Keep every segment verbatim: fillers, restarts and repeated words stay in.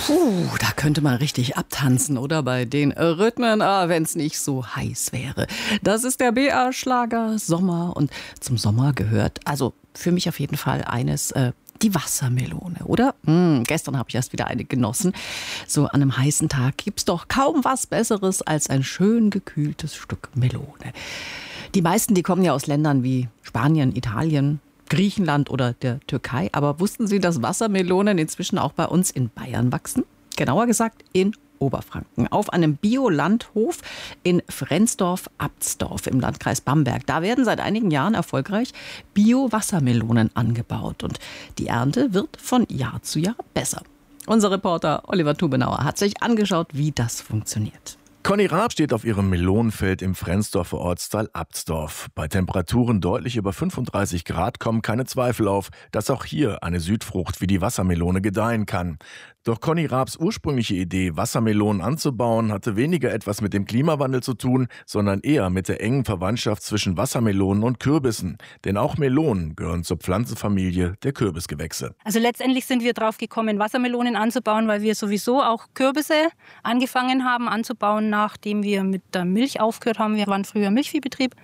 Puh, da könnte man richtig abtanzen, oder? Bei den Rhythmen, ah, wenn es nicht so heiß wäre. Das ist der B R-Schlager Sommer. Und zum Sommer gehört, also für mich auf jeden Fall eines, äh, die Wassermelone, oder? Hm, gestern habe ich erst wieder eine genossen. So an einem heißen Tag gibt's doch kaum was Besseres als ein schön gekühltes Stück Melone. Die meisten, die kommen ja aus Ländern wie Spanien, Italien, Griechenland oder der Türkei. Aber wussten Sie, dass Wassermelonen inzwischen auch bei uns in Bayern wachsen? Genauer gesagt in Oberfranken. Auf einem Biolandhof in Frensdorf-Abtsdorf im Landkreis Bamberg. Da werden seit einigen Jahren erfolgreich Bio-Wassermelonen angebaut. Und die Ernte wird von Jahr zu Jahr besser. Unser Reporter Oliver Tubenauer hat sich angeschaut, wie das funktioniert. Conny Raab steht auf ihrem Melonenfeld im Frensdorfer Ortsteil Abtsdorf. Bei Temperaturen deutlich über fünfunddreißig Grad kommen keine Zweifel auf, dass auch hier eine Südfrucht wie die Wassermelone gedeihen kann. Doch Conny Raabs ursprüngliche Idee, Wassermelonen anzubauen, hatte weniger etwas mit dem Klimawandel zu tun, sondern eher mit der engen Verwandtschaft zwischen Wassermelonen und Kürbissen. Denn auch Melonen gehören zur Pflanzenfamilie der Kürbisgewächse. Also letztendlich sind wir drauf gekommen, Wassermelonen anzubauen, weil wir sowieso auch Kürbisse angefangen haben anzubauen, nachdem wir mit der Milch aufgehört haben. Wir waren früher Milchviehbetrieb.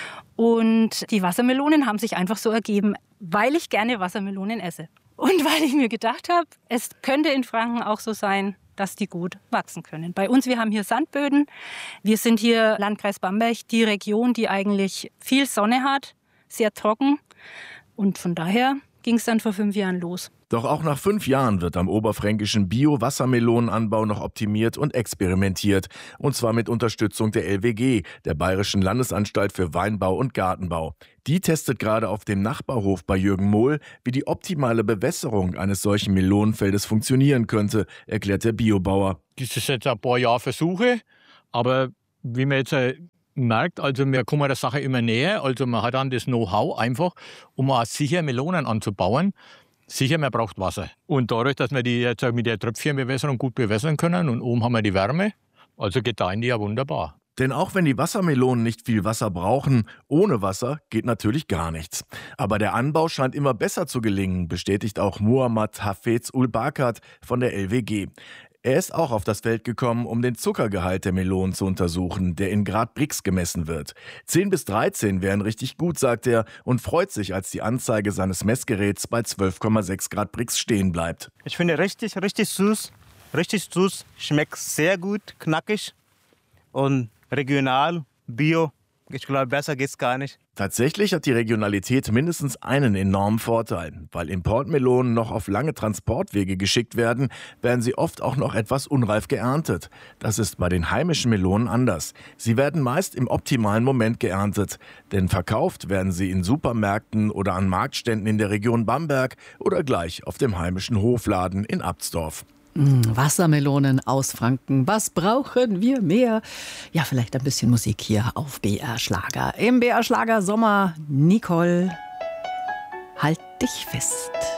Und die Wassermelonen haben sich einfach so ergeben, weil ich gerne Wassermelonen esse. Und weil ich mir gedacht habe, es könnte in Franken auch so sein, dass die gut wachsen können. Bei uns, wir haben hier Sandböden. Wir sind hier Landkreis Bamberg, die Region, die eigentlich viel Sonne hat, sehr trocken. Und von daher ging es dann vor fünf Jahren los. Doch auch nach fünf Jahren wird am oberfränkischen Bio-Wassermelonenanbau noch optimiert und experimentiert. Und zwar mit Unterstützung der L W G, der Bayerischen Landesanstalt für Weinbau und Gartenbau. Die testet gerade auf dem Nachbarhof bei Jürgen Mohl, wie die optimale Bewässerung eines solchen Melonenfeldes funktionieren könnte, erklärt der Biobauer. Das ist jetzt ein paar Jahre Versuche, aber wie man jetzt merkt, also wir kommen der Sache immer näher. Also man hat dann das Know-how einfach, um auch sicher Melonen anzubauen. Sicher, man braucht Wasser. Und dadurch, dass wir die jetzt mit der Tröpfchenbewässerung gut bewässern können und oben haben wir die Wärme, also gedeihen die ja wunderbar. Denn auch wenn die Wassermelonen nicht viel Wasser brauchen, ohne Wasser geht natürlich gar nichts. Aber der Anbau scheint immer besser zu gelingen, bestätigt auch Muhammad Hafez Ul-Bakat von der L W G. Er ist auch auf das Feld gekommen, um den Zuckergehalt der Melonen zu untersuchen, der in Grad Brix gemessen wird. zehn bis dreizehn wären richtig gut, sagt er, und freut sich, als die Anzeige seines Messgeräts bei zwölf Komma sechs Grad Brix stehen bleibt. Ich finde richtig, richtig süß, richtig süß, schmeckt sehr gut, knackig und regional, bio. Ich glaube, besser geht's gar nicht. Tatsächlich hat die Regionalität mindestens einen enormen Vorteil. Weil Importmelonen noch auf lange Transportwege geschickt werden, werden sie oft auch noch etwas unreif geerntet. Das ist bei den heimischen Melonen anders. Sie werden meist im optimalen Moment geerntet. Denn verkauft werden sie in Supermärkten oder an Marktständen in der Region Bamberg oder gleich auf dem heimischen Hofladen in Abtsdorf. Wassermelonen aus Franken. Was brauchen wir mehr? Ja, vielleicht ein bisschen Musik hier auf B R Schlager. Im B R Schlager Sommer, Nicole, halt dich fest.